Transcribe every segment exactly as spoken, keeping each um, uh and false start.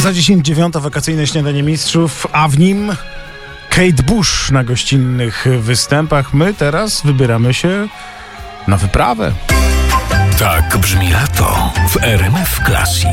Za dziesięć dziewiąta wakacyjne śniadanie mistrzów, a w nim Kate Bush na gościnnych występach. My teraz wybieramy się na wyprawę. Tak brzmi lato w R M F Classic.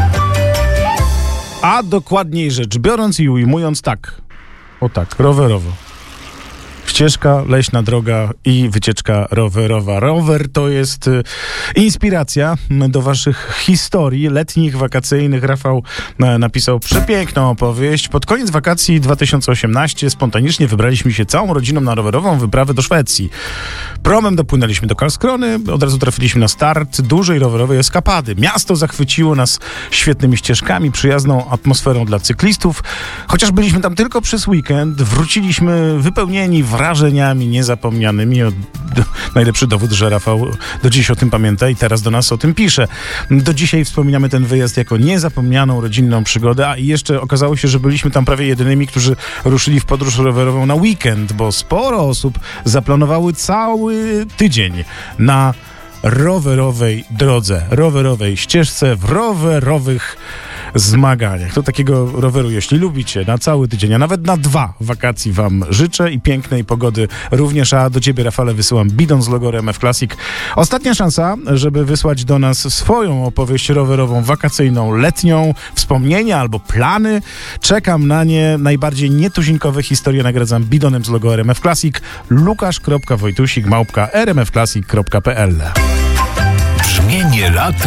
A dokładniej rzecz biorąc i ujmując tak, o tak, rowerowo. Ścieżka, leśna droga i wycieczka rowerowa. Rower to jest y, inspiracja do waszych historii letnich, wakacyjnych. Rafał y, napisał przepiękną opowieść. Pod koniec wakacji dwa tysiące osiemnastego spontanicznie wybraliśmy się całą rodziną na rowerową wyprawę do Szwecji. Promem dopłynęliśmy do Karlskrony, od razu trafiliśmy na start dużej rowerowej eskapady. Miasto zachwyciło nas świetnymi ścieżkami, przyjazną atmosferą dla cyklistów. Chociaż byliśmy tam tylko przez weekend, wróciliśmy wypełnieni wrażeniami niezapomnianymi. O, do, najlepszy dowód, że Rafał do dziś o tym pamięta i teraz do nas o tym pisze. Do dzisiaj wspominamy ten wyjazd jako niezapomnianą rodzinną przygodę, a i jeszcze okazało się, że byliśmy tam prawie jedynymi, którzy ruszyli w podróż rowerową na weekend, bo sporo osób zaplanowały cały tydzień na rowerowej drodze, rowerowej ścieżce, w rowerowych zmaganiach. To takiego roweru, jeśli lubicie, na cały tydzień, a nawet na dwa wakacji wam życzę i pięknej pogody również, a do ciebie, Rafale, wysyłam bidon z logo R M F Classic. Ostatnia szansa, żeby wysłać do nas swoją opowieść rowerową, wakacyjną, letnią, wspomnienia albo plany. Czekam na nie. Najbardziej nietuzinkowe historie nagradzam bidonem z logo R M F Classic. Lukasz kropka wojtusik małpka r m f classic kropka p l. Brzmienie lata